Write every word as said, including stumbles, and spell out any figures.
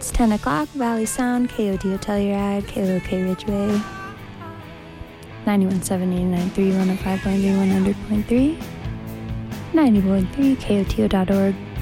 It's ten o'clock, Valley Sound, K O D O Telluride, K L O K Ridgeway, ninety-one point seven, eighty-nine point three, one oh five point three, one hundred point three, ninety point three, K O T O dot org.